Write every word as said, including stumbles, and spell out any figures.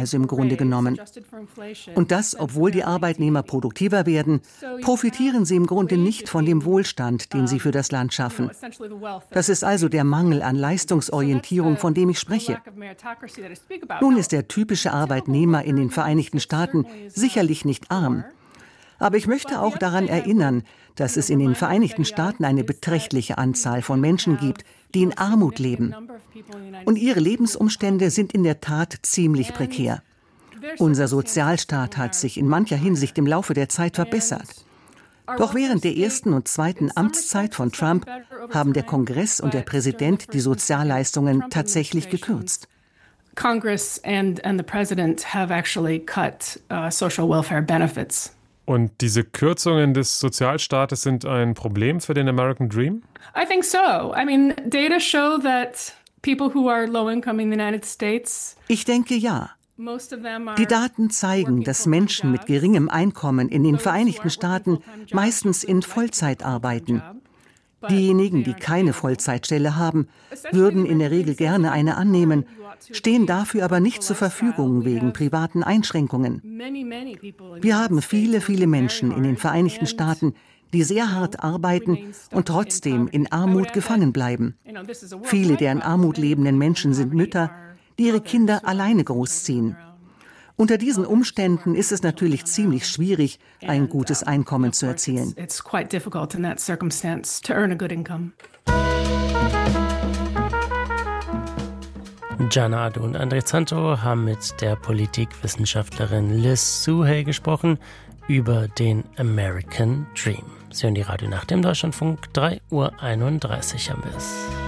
also im Grunde genommen. Und das, obwohl die Arbeitnehmer produktiver werden, profitieren sie im Grunde nicht von dem Wohlstand, den sie für das Land schaffen. Das ist also der Mangel an Leistungsorientierung, von dem ich spreche. Nun ist der typische Arbeitnehmer in den Vereinigten Staaten sicherlich nicht arm. Aber ich möchte auch daran erinnern, dass es in den Vereinigten Staaten eine beträchtliche Anzahl von Menschen gibt, die in Armut leben. Und ihre Lebensumstände sind in der Tat ziemlich prekär. Unser Sozialstaat hat sich in mancher Hinsicht im Laufe der Zeit verbessert. Doch während der ersten und zweiten Amtszeit von Trump haben der Kongress und der Präsident die Sozialleistungen tatsächlich gekürzt. Congress and, and the President have actually cut uh, social welfare benefits. Und diese Kürzungen des Sozialstaates sind ein Problem für den American Dream? I think so. I mean, data show that people who are low income in the United States. Ich denke ja. Die Daten zeigen, dass Menschen mit geringem Einkommen in den Vereinigten Staaten meistens in Vollzeit arbeiten. Diejenigen, die keine Vollzeitstelle haben, würden in der Regel gerne eine annehmen, stehen dafür aber nicht zur Verfügung wegen privaten Einschränkungen. Wir haben viele, viele Menschen in den Vereinigten Staaten, die sehr hart arbeiten und trotzdem in Armut gefangen bleiben. Viele der in Armut lebenden Menschen sind Mütter, die ihre Kinder alleine großziehen. Unter diesen Umständen ist es natürlich ziemlich schwierig, ein gutes Einkommen zu erzielen. Jana Adu und André Zanto haben mit der Politikwissenschaftlerin Liz Suhay gesprochen über den American Dream. Sie hören die Radionacht im Deutschlandfunk, drei Uhr einunddreißig am Biss.